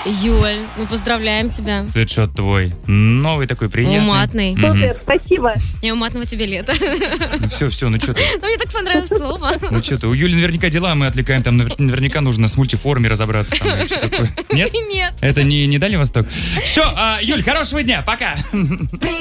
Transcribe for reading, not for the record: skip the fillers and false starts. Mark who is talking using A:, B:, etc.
A: Юль, мы поздравляем тебя.
B: Свитшот твой. Новый такой приятный.
A: Уматный.
C: Супер, спасибо.
A: Не, уматного тебе лета.
B: Все, ну что ты?
A: Ну, мне так понравилось слово.
B: Ну что ты? У Юли наверняка дела, мы отвлекаем. Там наверняка нужно с мультиформой разобраться. Там, или что такое. Нет?
A: Нет.
B: Это не Дальний Восток? Все, Юль, хорошего дня, пока.